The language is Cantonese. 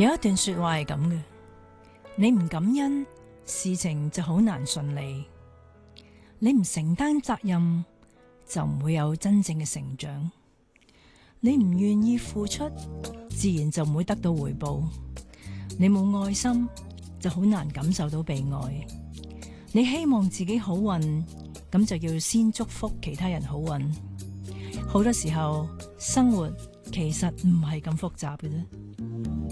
有一段說話係咁嘅：你唔感恩，事情就好難順利；你唔承擔責任，就唔會有真正嘅成長；你唔願意付出，自然就唔會得到回報；你冇愛心，就好難感受到被愛；你希望自己好運，咁就要先祝福其他人好運。好多時候，生活其實唔係咁複雜嘅啫。